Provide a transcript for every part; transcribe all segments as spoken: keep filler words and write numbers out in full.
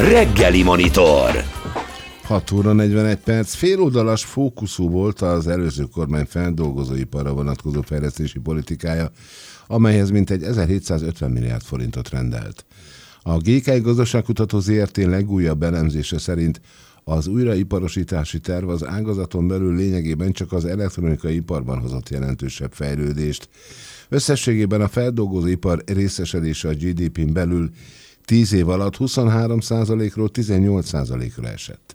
Reggeli Monitor. hat óra negyvenegy perc, féloldalas fókuszú volt az előző kormány feldolgozóiparra vonatkozó fejlesztési politikája, amelyhez mintegy ezerhétszázötven milliárd forintot rendelt. A gé ká i Gazdaságkutató zé er té legújabb elemzése szerint az újraiparosítási terv az ágazaton belül lényegében csak az elektronikai iparban hozott jelentősebb fejlődést. Összességében a feldolgozóipar részesedése a gé dé pén belül tíz év alatt huszonhárom százalékról tizennyolc százalékra esett.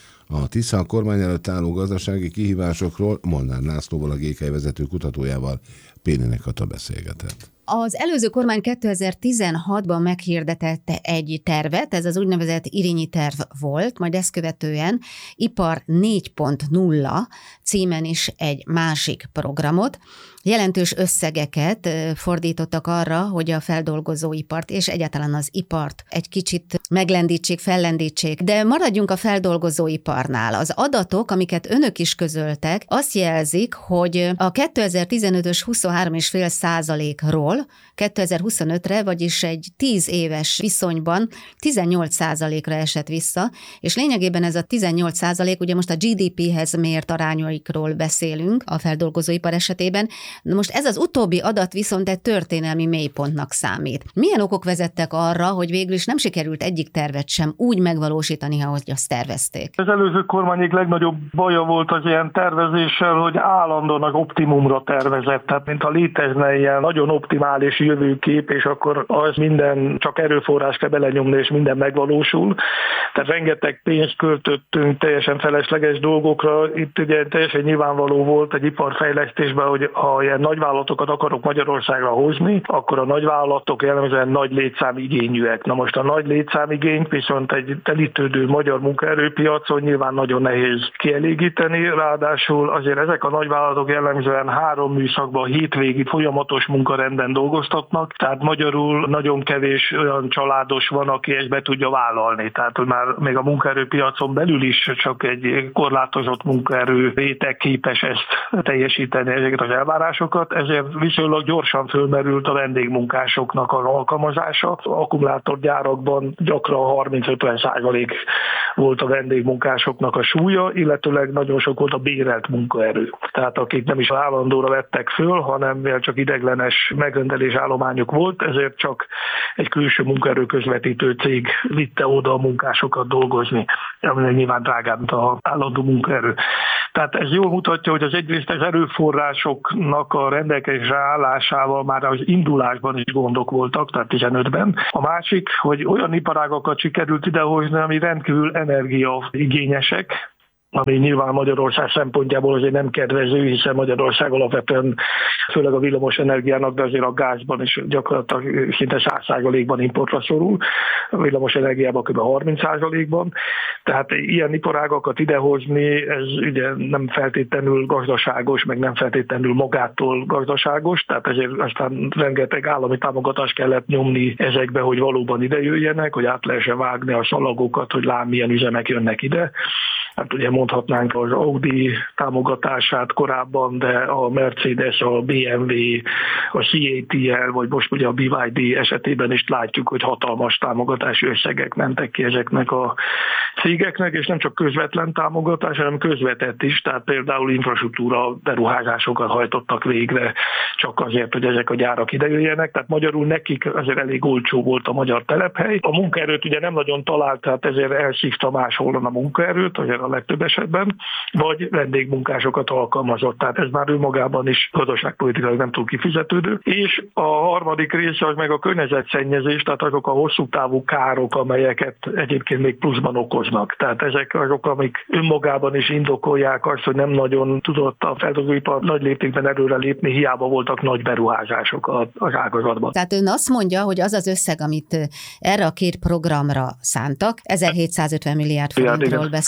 A TISZA kormány előtt álló gazdasági kihívásokról Molnár Lászlóval, a gé ká i vezető kutatójával Péninek Kata beszélgetett. Az előző kormány kétezer-tizenhatban meghirdetett egy tervet, ez az úgynevezett Irényi terv volt, majd ezt követően Ipar négy pont nulla címen is egy másik programot. Jelentős összegeket fordítottak arra, hogy a feldolgozóipart és egyáltalán az ipart egy kicsit meglendítsék, fellendítsék. De maradjunk a feldolgozóiparnál. Az adatok, amiket önök is közöltek, azt jelzik, hogy a kétezer-tizenötös huszonhárom egész öt százalékról kétezer-huszonötre, vagyis egy tíz éves viszonyban tizennyolc százalékra esett vissza, és lényegében ez a tizennyolc százalék, ugye most a gé dé péhez mért arányaikról beszélünk a feldolgozóipar esetében. Na most ez az utóbbi adat viszont egy történelmi mélypontnak számít. Milyen okok vezettek arra, hogy végül is nem sikerült egyik tervet sem úgy megvalósítani, ahogy azt tervezték? Az előző kormányig legnagyobb baja volt az ilyen tervezéssel, hogy állandóan az optimumra tervezett, tehát mint ha létezne ilyen nagyon optimális jövőkép, és akkor az minden csak erőforrás kell belenyomni, és minden megvalósul. Tehát rengeteg pénzt költöttünk teljesen felesleges dolgokra. Itt ugye teljesen nyilvánvaló volt egy iparfejlesztésben, hogy ha ilyen nagyvállalatokat akarok Magyarországra hozni, akkor a nagyvállalatok jellemzően nagy létszámigényűek. Na most a nagy létszámigényt viszont egy telítődő magyar munkaerőpiacon nyilván nagyon nehéz kielégíteni, ráadásul azért ezek a nagyvállalatok jellemzően három műszakban hétvégi folyamatos munkarenden dolgoztatnak, tehát magyarul nagyon kevés olyan családos van, aki ezt be tudja vállalni. Tehát, hogy már még a munkaerőpiacon belül is csak egy korlátozott munkaerő réteg képes ezt teljesíteni, ezeket az elvárásokat, ezért viszonylag gyorsan fölmerült a vendégmunkásoknak az alkalmazása. Akkumulátorgyárakban gyakran harminc-ötven százalék volt a vendégmunkásoknak a súlya, illetőleg nagyon sok volt a bérelt munkaerő. Tehát akik nem is állandóra vettek föl, hanem mivel csak ideglenes megrendelés állományuk volt, ezért csak egy külső munkaerő közvetítő cég vitte oda a munkásokat dolgozni, ami nyilván drágább, mint az állandó munkaerő. Tehát ez jól mutatja, hogy az egyrészt az erőforrásoknak a rendelkezésre állásával már az indulásban is gondok voltak, tehát tizenötben. A másik, hogy olyan iparágakat sikerült idehozni, ami rendkívül energiaigényesek, ami nyilván Magyarország szempontjából azért nem kedvező, hiszen Magyarország alapvetően főleg a villamos energiának, de azért a gázban is gyakorlatilag szinte száz százalékban importra szorul, a villamos energiában kb. harminc százalékban. Tehát ilyen iparágakat idehozni, ez ugye nem feltétlenül gazdaságos, meg nem feltétlenül magától gazdaságos, tehát ezért aztán rengeteg állami támogatást kellett nyomni ezekbe, hogy valóban idejöjjenek, hogy át lehessen vágni a szalagokat, hogy lám milyen üzemek jönnek ide. Hát ugye mondhatnánk az Audi támogatását korábban, de a Mercedes, a bé em vé, a cé á té el, vagy most ugye a bé vé dé esetében is látjuk, hogy hatalmas támogatási összegek mentek ki ezeknek a cégeknek, és nem csak közvetlen támogatás, hanem közvetett is, tehát például infrastruktúra beruházásokat hajtottak végre, csak azért, hogy ezek a gyárak idejöjjenek, tehát magyarul nekik azért elég olcsó volt a magyar telephely. A munkaerőt ugye nem nagyon talált, tehát ezért elszívta máshol a munkaerőt, azért a legtöbb esetben, vagy vendégmunkásokat alkalmazott, tehát ez már önmagában is gazdaságpolitikai nem túl kifizetődő. És a harmadik része az meg a környezetszennyezés, tehát azok a hosszú távú károk, amelyeket egyébként még pluszban okoznak. Tehát ezek azok, amik önmagában is indokolják azt, hogy nem nagyon tudott a feldolgozóipar nagy léptékben előre lépni, hiába voltak nagy beruházások az ágazatban. Tehát ön azt mondja, hogy az az összeg, amit erre a két programra szántak, ezerhétszázötven milliárd forintról beszélünk,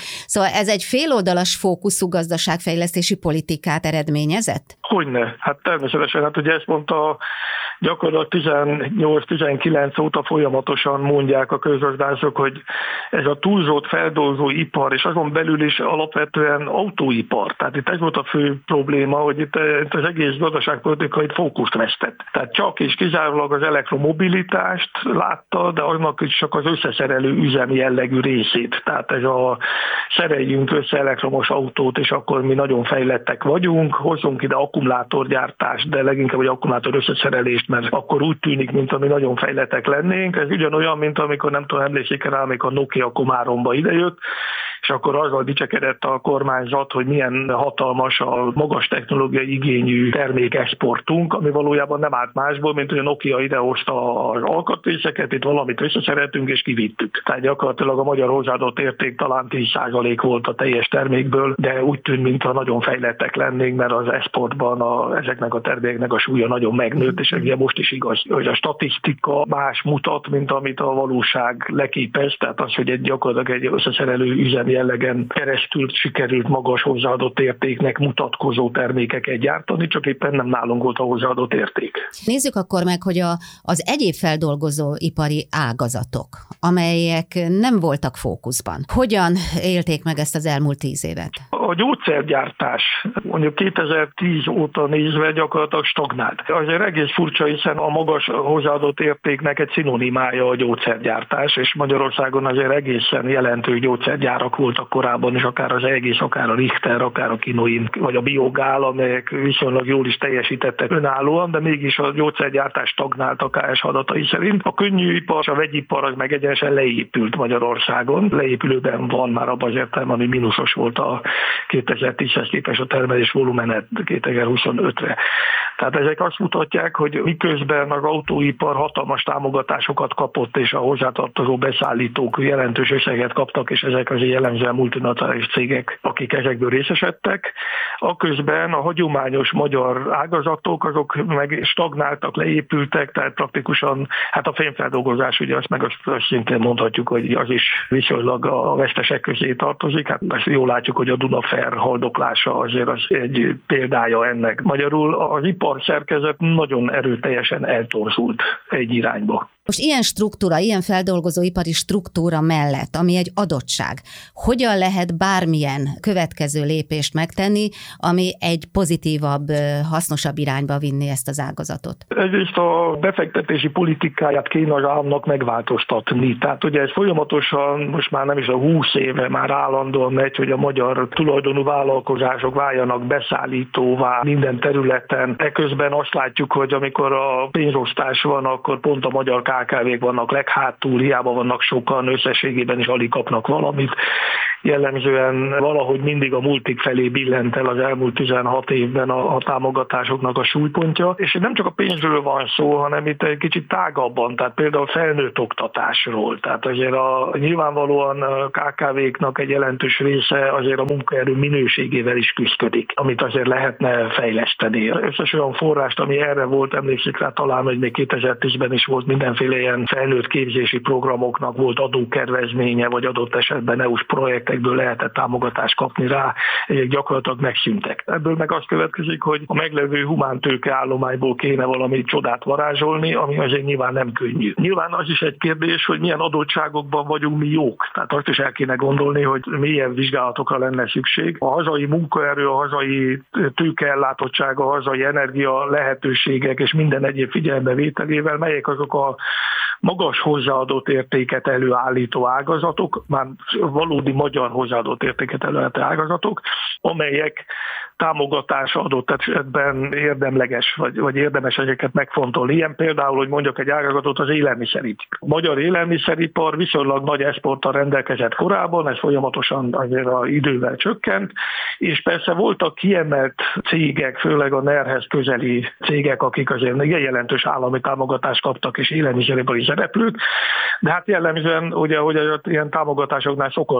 Szóval ez egy féloldalas fókuszú gazdaságfejlesztési politikát eredményezett? Hogyne. Hát természetesen, hát ugye ezt mondta gyakorlatilag tizennyolc-tizenkilenc óta folyamatosan mondják a közgazdászok, hogy ez a túlzott feldolgozóipar, és azon belül is alapvetően autóipar. Tehát itt ez volt a fő probléma, hogy itt, itt az egész gazdaságpolitikai fókuszt vesztett. Tehát csak és kizárólag az elektromobilitást látta, de annak is csak az összeszerelő üzemi jellegű részét. Tehát ez a szereljünk össze elektromos autót, és akkor mi nagyon fejlettek vagyunk, hozzunk ide akkumulátorgyártást, de leginkább egy akkumulátor összeszerelést, mert akkor úgy tűnik, mint ami nagyon fejlettek lennénk. Ez ugyanolyan, mint amikor nem tudom, emlékszik rá, amikor a Nokia Komáromba idejött, és akkor azzal dicsekedett a kormányzat, hogy milyen hatalmas a magas technológiai igényű termékexportunk, ami valójában nem állt másból, mint hogy a Nokia idehozta az alkatrészeket, itt valamit összeszereltünk és kivittük. Tehát gyakorlatilag a magyar hozzáadott érték talán tíz százalék volt a teljes termékből, de úgy tűnt, mintha nagyon fejlettek lennénk, mert az exportban a, ezeknek a termékeknek a súlya nagyon megnőtt, és ugye most is igaz, hogy a statisztika más mutat, mint amit a valóság leképez, tehát az, hogy egy gyakorlatilag egy összeszerelő üzem jellegen keresztül sikerült magas hozzáadott értéknek mutatkozó termékeket gyártani, csak éppen nem nálunk volt a hozzáadott érték. Nézzük akkor meg, hogy a, az egyéb feldolgozóipari ágazatok, amelyek nem voltak fókuszban. Hogyan élték meg ezt az elmúlt tíz évet? A gyógyszergyártás mondjuk kétezer-tíz óta nézve gyakorlatilag stagnált. Azért egész furcsa, hiszen a magas hozzáadott értéknek egy szinonimája a gyógyszergyártás, és Magyarországon azért egészen jelentős gyógyszergyárak voltak korábban is, akár az egész, akár a Richter, akár a Kinoin, vagy a Biogál, amelyek viszonylag jól is teljesítettek önállóan, de mégis a gyógyszergyártás stagnált a ká es adatai szerint. A könnyűipar, a vegyipar az meg egyenesen leépült Magyarországon. Leépülőben van már abban az értelemben, ami mínuszos volt a kétezer-tízhez képest a termelés volumenet kétezer-huszonötre. Tehát ezek azt mutatják, hogy miközben az autóipar hatalmas támogatásokat kapott, és a hozzátartozó beszállítók jelentős összeget kaptak, és ezek azért jellemzően multinacionális cégek, akik ezekből részesedtek, aközben a hagyományos magyar ágazatok, azok meg stagnáltak, leépültek, tehát praktikusan, hát a fémfeldolgozás, ugye azt meg azt, azt szintén mondhatjuk, hogy az is viszonylag a vesztesek közé tartozik. Hát azt jól látjuk, hogy a Dunafer haldoklása azért az egy példája ennek. Magyarul az ipar szerkezet nagyon erőteljesen eltorzult egy irányba. Most ilyen struktúra, ilyen feldolgozóipari struktúra mellett, ami egy adottság, hogyan lehet bármilyen következő lépést megtenni, ami egy pozitívabb, hasznosabb irányba vinni ezt az ágazatot? Egyrészt a befektetési politikáját kéne az államnak megváltoztatni. Tehát ugye ez folyamatosan, most már nem is a húsz éve már állandóan megy, hogy a magyar tulajdonú vállalkozások váljanak beszállítóvá minden területen. Eközben azt látjuk, hogy amikor a pénzosztás van, akkor pont a magyar ká ká vék vannak leghátul, hiába vannak sokan, összességében is alig kapnak valamit. Jellemzően valahogy mindig a multik felé billent el az elmúlt tizenhat évben a, a támogatásoknak a súlypontja, és nem csak a pénzről van szó, hanem itt egy kicsit tágabban, tehát például felnőtt oktatásról. Tehát azért a, nyilvánvalóan a ká ká véknak egy jelentős része azért a munkaerő minőségével is küszködik, amit azért lehetne fejleszteni. Összes olyan forrást, ami erre volt, emlékszik rá talán, hogy még kétezer-tízben is volt mindenféle ilyen felnőtt képzési programoknak volt adókedvezménye, vagy adott esetben é u-s projektekből lehetett támogatást kapni rá, ezek gyakorlatilag megszűntek. Ebből meg azt következik, hogy a meglevő humántőke állományból kéne valami csodát varázsolni, ami azért nyilván nem könnyű. Nyilván az is egy kérdés, hogy milyen adottságokban vagyunk mi jók. Tehát azt is el kéne gondolni, hogy milyen vizsgálatokra lenne szükség. A hazai munkaerő, a hazai tőkeellátottság, a hazai energia lehetőségek és minden egyéb figyelembevételével, melyek azok a magas hozzáadott értéket előállító ágazatok, már valódi magyar hozzáadott értéket előállító ágazatok, amelyek támogatása adott esetben érdemleges, vagy, vagy érdemes ezeket megfontolni. Ilyen például, hogy mondjak egy ágazatot, az élelmiszeripar. A magyar élelmiszeripar viszonylag nagy exporttal rendelkezett korábban, ez folyamatosan azért az idővel csökkent, és persze voltak kiemelt cégek, főleg a nerhez közeli cégek, akik azért igen jelentős állami támogatást kaptak, és élelmiszeripari szereplők, de hát jellemzően, ugye, hogy ilyen támogatásoknál szokott lenni,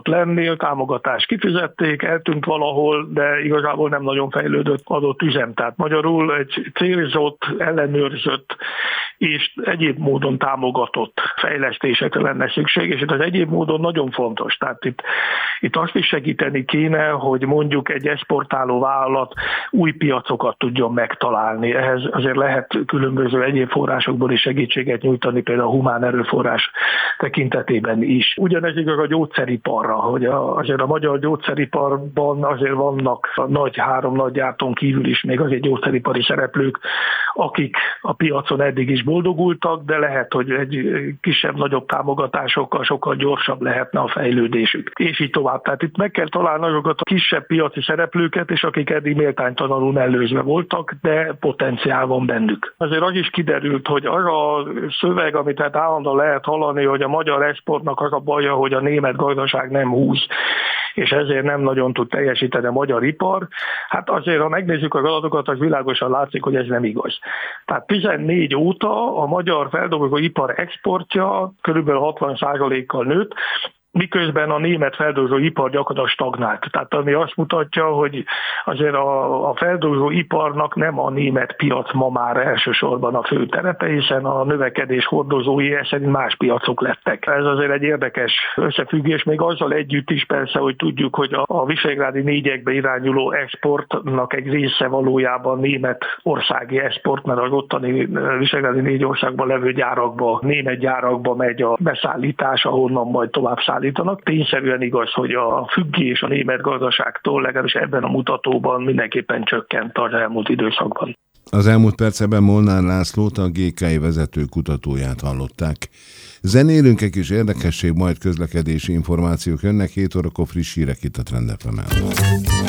cél támogatást kifizették, eltűnt valahol, de igazából nem nagyon fejlődött adott üzem. Tehát magyarul egy célzott, ellenőrzött és egyéb módon támogatott fejlesztésekre lenne szükség, és itt az egyéb módon nagyon fontos. Tehát itt, itt azt is segíteni kéne, hogy mondjuk egy exportáló vállalat új piacokat tudjon megtalálni. Ehhez azért lehet különböző egyéb forrásokból is segítséget nyújtani, például a humán erőforrás tekintetében is. Ugyanez igaz a gyógyszeriparra, hogy a, azért a magyar gyógyszeriparban azért vannak a nagy három nagy gyártón kívül is még azért gyógyszeripari szereplők, akik a piacon eddig is boldogultak, de lehet, hogy egy kisebb-nagyobb támogatásokkal sokkal gyorsabb lehetne a fejlődésük. És így tovább. Tehát itt meg kell találni azokat a kisebb piaci szereplőket, és akik eddig méltánytalanul mellőzve voltak, de potenciál van bennük. Azért az is kiderült, hogy az a szöveg, amit tehát állandóan lehet hallani, hogy a magyar exportnak az a baja, hogy a német gazdaság nem húz, és ezért nem nagyon tud teljesíteni a magyar ipar. Hát azért, ha megnézzük az adatokat, az világosan látszik, hogy ez nem igaz. Tehát tizennégy óta a magyar feldolgozóipar exportja körülbelül hatvan százalékkal nőtt, miközben a német feldolgozóipar gyakorlatilag stagnált. Tehát ami azt mutatja, hogy azért a, a feldolgozóiparnak nem a német piac ma már elsősorban a fő terepe, hiszen a növekedés hordozói szerint más piacok lettek. Ez azért egy érdekes összefüggés, még azzal együtt is persze, hogy tudjuk, hogy a, a visegrádi négyekbe irányuló exportnak egy része valójában német országi export, mert az ottani visegrádi négy országban levő gyárakba, német gyárakba megy a beszállítás, ahonnan majd tovább szállítanak. Tényszerűen igaz, hogy a függés a német gazdaságtól legalábbis ebben a mutatóban mindenképpen csökkent az elmúlt időszakban. Az elmúlt percekben Molnár Lászlót, a gé ká i vezető kutatóját hallották. Zenélünk, egy kis érdekesség, majd közlekedési információk jönnek, hét órakor friss hírek itt a Trend ef emen.